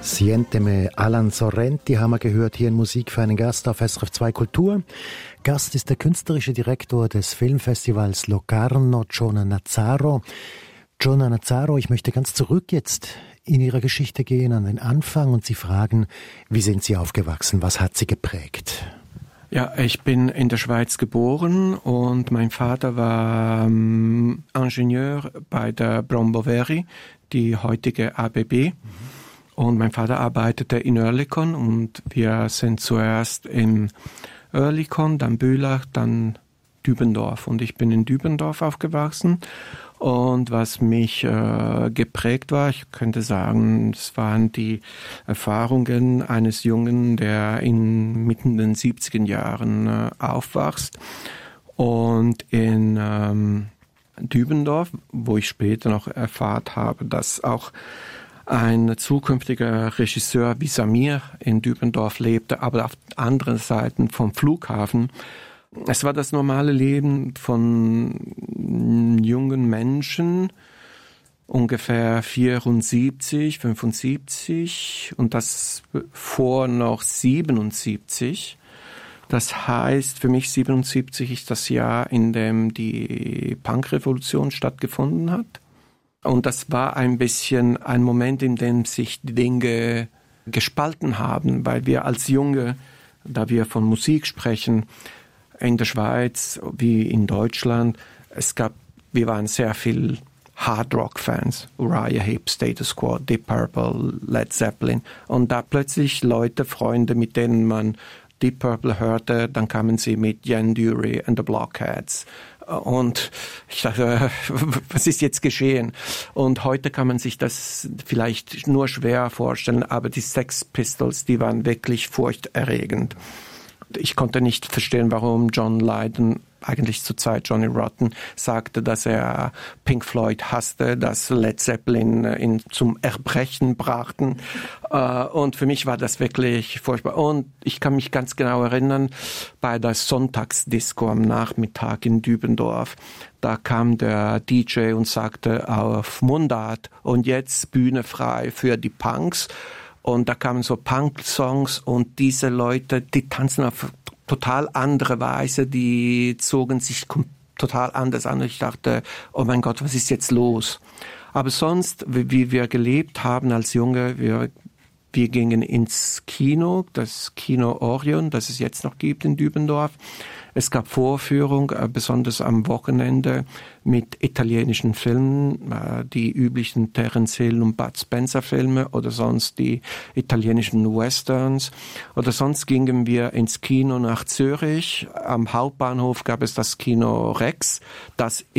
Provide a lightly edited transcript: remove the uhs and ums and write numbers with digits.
Siénteme, Alan Sorrenti haben wir gehört hier in Musik für einen Gast auf SRF 2 Kultur. Gast ist der künstlerische Direktor des Filmfestivals Locarno, Giona Nazzaro. Giona Nazzaro, ich möchte ganz zurück jetzt in Ihrer Geschichte gehen, an den Anfang und Sie fragen, wie sind Sie aufgewachsen, was hat Sie geprägt? Ja, ich bin in der Schweiz geboren und mein Vater war Ingenieur bei der Bromboveri, die heutige ABB. Und mein Vater arbeitete in Oerlikon und wir sind zuerst in Oerlikon, dann Bülach, dann Dübendorf. Und ich bin in Dübendorf aufgewachsen. Und was mich geprägt war, ich könnte sagen, es waren die Erfahrungen eines Jungen, der mitten in den 70er Jahren aufwachst. Und in Dübendorf, wo ich später noch erfahren habe, dass auch ein zukünftiger Regisseur wie Samir in Dübendorf lebte, aber auf anderen Seiten vom Flughafen. Es war das normale Leben von jungen Menschen, ungefähr 74, 75 und das vor noch 77. Das heißt, für mich 77 ist das Jahr, in dem die Punkrevolution stattgefunden hat. Und das war ein bisschen ein Moment, in dem sich die Dinge gespalten haben, weil wir als Junge, da wir von Musik sprechen, in der Schweiz wie in Deutschland, wir waren sehr viel Hard-Rock-Fans, Uriah Heep, Status Quo, Deep Purple, Led Zeppelin. Und da plötzlich Leute, Freunde, mit denen man Deep Purple hörte, dann kamen sie mit Jan Dury and the Blockheads. Und ich dachte, was ist jetzt geschehen? Und heute kann man sich das vielleicht nur schwer vorstellen, aber die Sex Pistols, die waren wirklich furchterregend. Ich konnte nicht verstehen, warum John Lydon, eigentlich zur Zeit Johnny Rotten, sagte, dass er Pink Floyd hasste, dass Led Zeppelin ihn zum Erbrechen brachten. Und für mich war das wirklich furchtbar. Und ich kann mich ganz genau erinnern, bei der Sonntagsdisco am Nachmittag in Dübendorf, da kam der DJ und sagte auf Mundart, und jetzt Bühne frei für die Punks. Und da kamen so Punk-Songs und diese Leute, die tanzen auf total andere Weise, die zogen sich total anders an. Und ich dachte, oh mein Gott, was ist jetzt los? Aber sonst, wie wir gelebt haben als Junge, wir gingen ins Kino, das Kino Orion, das es jetzt noch gibt in Dübendorf. Es gab Vorführungen, besonders am Wochenende, mit italienischen Filmen, die üblichen Terence Hill und Bud Spencer Filme oder sonst die italienischen Westerns. Oder sonst gingen wir ins Kino nach Zürich. Am Hauptbahnhof gab es das Kino Rex, das